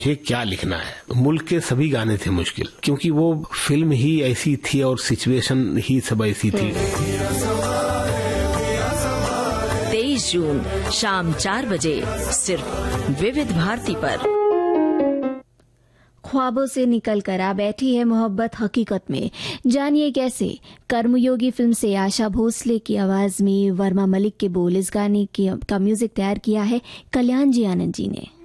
ये क्या लिखना है। मुल्क के सभी गाने थे मुश्किल, क्योंकि वो फिल्म ही ऐसी थी और सिचुएशन ही सब ऐसी थी। 23 जून शाम 4 बजे सिर्फ विविध भारती पर। ख्वाबों से निकलकर आ बैठी है मोहब्बत हकीकत में, जानिए कैसे। कर्मयोगी फिल्म से आशा भोसले की आवाज में वर्मा मलिक के बोल, इस गाने का म्यूजिक तैयार किया है कल्याण जी आनंद जी ने।